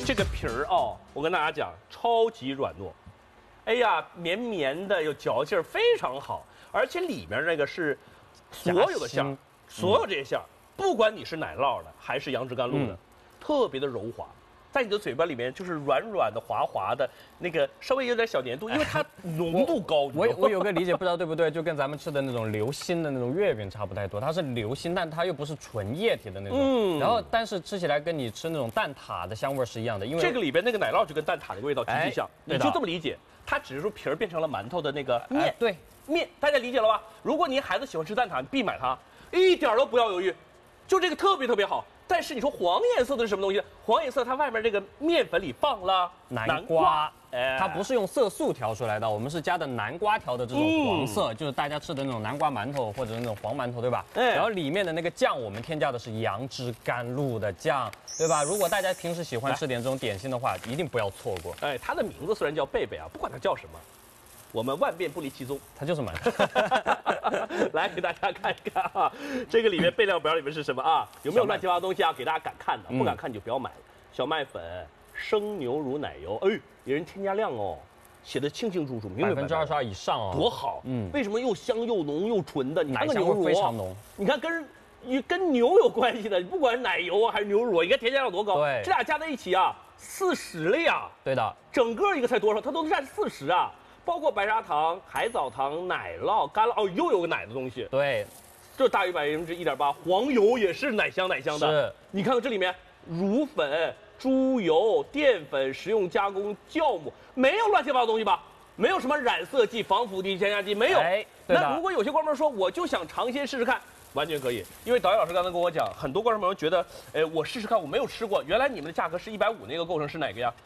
这个皮儿哦，我跟大家讲，超级软糯，哎呀，绵绵的，有嚼劲儿，非常好。而且里面那个是所有的馅儿，所有这些馅儿，不管你是奶酪的还是杨枝甘露的，特别的柔滑。 在你的嘴巴里面就是软软的、滑滑的，那个稍微有点小粘度，因为它浓度高。 我有个理解，不知道对不对，就跟咱们吃的那种流心的那种月饼差不太多。它是流心，但它又不是纯液体的那种。然后，但是吃起来跟你吃那种蛋挞的香味是一样的，因为这个里边那个奶酪就跟蛋挞的味道极其像，你就这么理解。它只是说皮儿变成了馒头的那个面， 对面，大家理解了吧？如果您孩子喜欢吃蛋挞，你必买它，一点都不要犹豫，就这个特别特别好。 但是你说黄颜色的是什么东西？黄颜色它外面这个面粉里放了南瓜，它不是用色素调出来的，我们是加的南瓜调的这种黄色，就是大家吃的那种南瓜馒头或者那种黄馒头，对吧？然后里面的那个酱，我们添加的是杨枝甘露的酱，对吧？如果大家平时喜欢吃点这种点心的话，一定不要错过。 哎，它的名字虽然叫贝贝啊，不管它叫什么。 我们万变不离其宗， 它就是馒头。 来给大家看一看啊，这个里面备料表里面是什么啊？有没有乱七八糟东西啊？给大家敢看的，不敢看你就不要买了。小麦粉、生牛乳奶油，哎，有人添加量哦，写的清清楚楚，明明白白。 22%以上哦， 多好。为什么又香又浓又纯的？你看奶香味非常浓。 你看跟牛有关系的，不管是奶油啊还是牛乳，你看添加量多高？ 对， 这俩加在一起啊，40了呀。 对的， 整个一个才多少？它都占40啊。 包括白砂糖、海藻糖、奶酪、干酪，哦，又有个奶的东西。 对， 这大于1%，1.8%。黄油也是奶香的。 是， 你看看这里面，乳粉、猪油、淀粉、食用加工酵母，没有乱七八糟东西吧？没有什么染色剂、防腐剂、添加剂，没有。 哎， 那如果有些观众说，我就想尝鲜试试看，完全可以。因为导演老师刚才跟我讲，很多观众朋友觉得，我试试看，我没有吃过。原来你们的价格是150，那个构成是哪个呀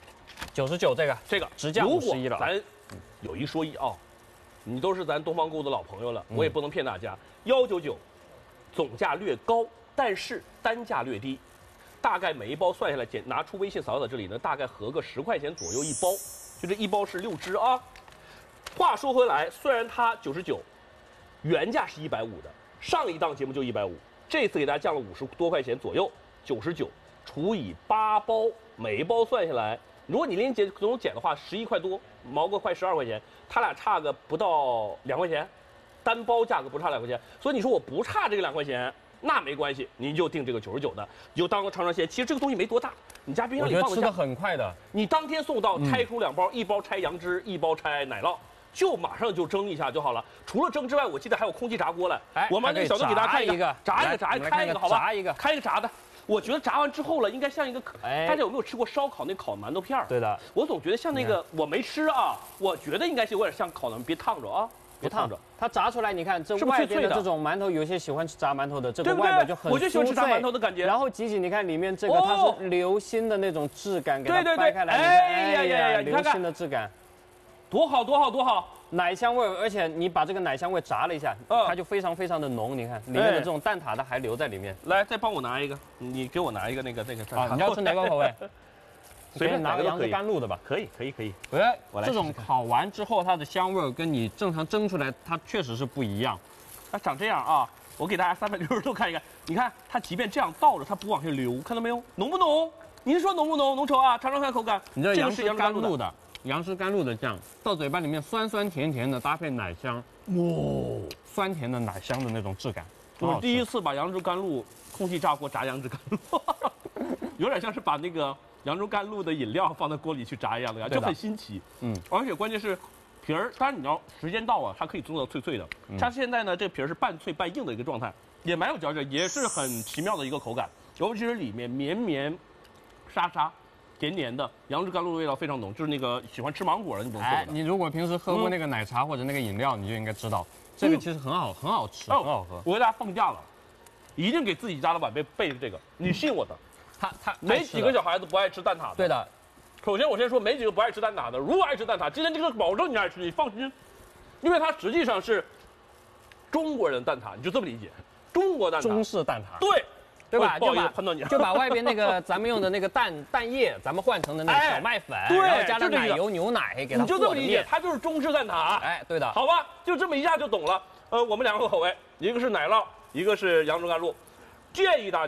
？99这个直价51了。 咱 有一说一啊，你都是咱东方购物的老朋友了，我也不能骗大家。199，总价略高，但是单价略低，大概每一包算下来，拿出微信扫到这里呢，大概合个10块钱左右一包，就这一包是6只啊。话说回来，虽然它99，原价是150的，上一档节目就150，这次给大家降了50多块钱左右，99除以8包，每一包算下来。 如果你连总减的话，11块多，毛个快12块钱，它俩差个不到2块钱，单包价格不差2块钱，所以你说我不差这个2块钱，那没关系，您就定这个99的，你就当个尝尝鲜。其实这个东西没多大，你家冰箱里放得下。 我觉得吃的很快的，你当天送到，拆出2包，一包拆杨枝，一包拆奶酪。 就马上就蒸一下就好了。除了蒸之外，我记得还有空气炸锅了。哎，我把那个小东给大家看一个，炸一个，开一个，好吧？ 炸一个， 开一个炸的。我觉得炸完之后了，应该像一个，大家有没有吃过烧烤那烤馒头片儿？ 对的。 我总觉得像那个，我没吃啊，我觉得应该是有点像烤馒，别烫着啊，别烫着。 它炸出来，你看这外边的这种馒头，有些喜欢吃炸馒头的，这个外边就很我就喜欢吃炸馒头的感觉。 然后挤挤，你看里面这个它是流心的那种质感，给它掰开来， 哎呀， 流心的质感， 多好多好多好。 奶香味，而且你把这个奶香味炸了一下，它就非常非常的浓。你看里面的这种蛋挞的还留在里面。 来，再帮我拿一个，你给我拿一个那个啊，你要吃哪个口味？ 随便拿个杨枝甘露的吧。 可以。 哎，这种烤完之后，它的香味跟你正常蒸出来，它确实是不一样。 它长这样啊，我给大家360度看一看。你看它即便这样倒着，它不往下流，看到没有？浓不浓？您说浓不浓？浓稠啊，尝尝看口感。 你这杨枝甘露的。 杨枝甘露的酱到嘴巴里面酸酸甜甜的，搭配奶香，哇，酸甜的奶香的那种质感。 我第一次把杨枝甘露空气炸锅炸杨枝甘露，有点像是把那个杨枝甘露的饮料放在锅里去炸一样的，就很新奇。而且关键是皮儿，当然你要时间到啊，它可以做到脆脆的。它现在呢，这皮儿是半脆半硬的一个状态，也蛮有嚼劲，也是很奇妙的一个口感，尤其是里面绵绵沙沙。 甜甜的杨枝甘露的味道非常浓，就是那个喜欢吃芒果的你不能错的。 你如果平时喝过那个奶茶或者那个饮料，你就应该知道，这个其实很好吃，很好喝。 我给大家放假了，一定给自己家的晚辈备这个，你信我的。 他没几个小孩子不爱吃蛋挞的。 对的。 首先我先说，没几个不爱吃蛋挞的。如果爱吃蛋挞，今天这个保证你爱吃，你放心，因为它实际上是中国人的蛋挞，你就这么理解，中国蛋挞， 中式蛋挞。 对。 对吧？ 就把外边那个咱们用的那个蛋液，咱们换成的那个小麦粉，然后加了奶油、牛奶，给它你就这么理解，它就是中式蛋挞。 哎，对的， 好吧，就这么一下就懂了。我们2个口味，一个是奶酪，一个是杨枝甘露。建议大家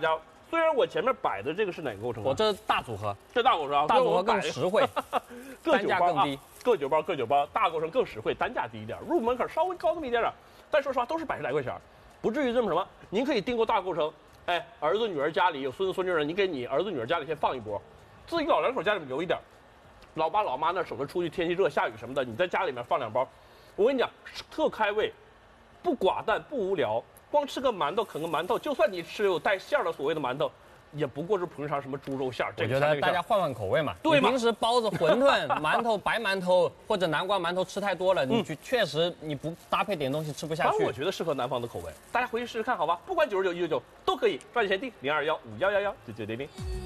虽然我前面摆的这个是哪个构成？ 我这是大组合， 这大构成， 大组合更实惠，单价更低， 各9包，大构成更实惠，单价低一点，入门槛稍微高那么一点点，但说实话都是100来块钱，不至于这么什么。您可以订购大构成，哎，儿子女儿家里有孙子孙女人，你给你儿子女儿家里先放一波，自己老两口家里面留一点，老爸老妈那省得出去天气热下雨什么的，你在家里面放2包，我跟你讲特开胃，不寡淡不无聊。光吃个馒头，啃个馒头，就算你吃有带馅儿的所谓的馒头，也不过是捧上什么猪肉馅儿。 我觉得大家换换口味嘛。 对嘛？ 平时包子、馄饨、馒头、白馒头或者南瓜馒头吃太多了，你确实你不搭配点东西吃不下去。 我觉得适合南方的口味，大家回去试试看，好吧？不管99、199都可以，抓紧前订0215119900。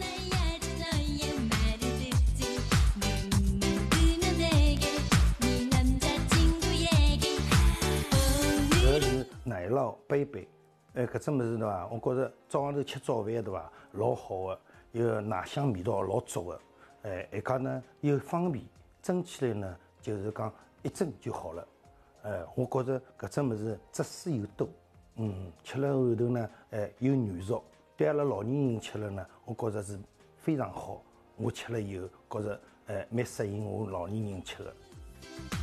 奶酪杯杯，搿只物事对伐？我觉着早上头吃早饭对伐，老好个，有奶香味道老足个，还讲呢又方便，蒸起来呢就是讲一蒸就好了，我觉着搿只物事汁水又多，吃了后头呢，又软熟，对阿拉老年人吃了呢，我觉着是非常好，我吃了以后觉着蛮适应我老年人吃的。